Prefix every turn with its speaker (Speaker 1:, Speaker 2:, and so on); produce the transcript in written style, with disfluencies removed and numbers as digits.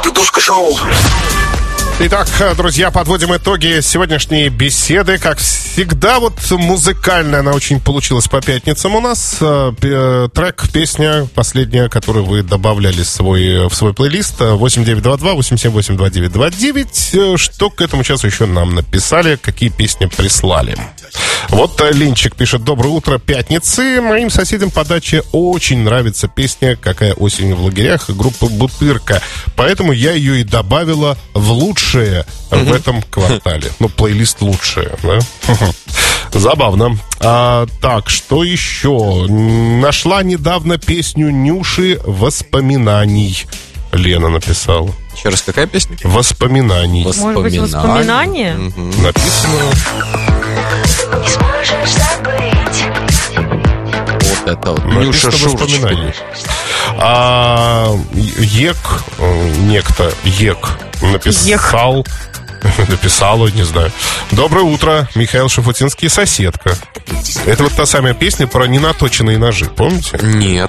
Speaker 1: Попытушка-шоу.
Speaker 2: Итак, друзья, подводим итоги сегодняшней беседы. Как всегда, вот музыкальная она очень получилась по пятницам у нас. Трек, песня последняя, которую вы добавляли в свой плейлист. 8922-878-2929. Что к этому часу еще нам написали, какие песни прислали. Вот Ленчик пишет: доброе утро, пятницы. Моим соседям по даче очень нравится песня «Какая осень в лагерях» группы «Бутырка». Поэтому я ее и добавила в лучшие в этом квартале. Ну, плейлист лучшие, да? Забавно. Так, что еще? Нашла недавно песню Нюши «Воспоминаний». Лена написала.
Speaker 3: Еще раз, какая песня?
Speaker 2: «Воспоминаний».
Speaker 4: Может быть, воспоминания?
Speaker 2: Написано.
Speaker 3: Вот это вот.
Speaker 2: Нюша «Воспоминаний». Ек написала, не знаю. Доброе утро, Михаил Шафутинский, соседка. Это вот та самая песня про ненаточенные ножи, помните?
Speaker 3: Нет.